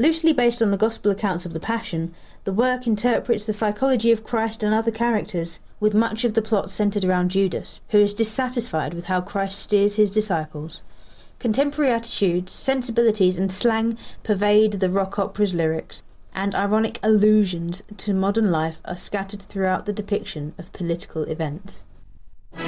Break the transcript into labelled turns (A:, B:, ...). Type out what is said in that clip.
A: Loosely based on the Gospel accounts of the Passion, the work interprets the psychology of Christ and other characters, with much of the plot centred around Judas, who is dissatisfied with how Christ steers his disciples. Contemporary attitudes, sensibilities and slang pervade the rock opera's lyrics, and ironic allusions to modern life are scattered throughout the depiction of political events.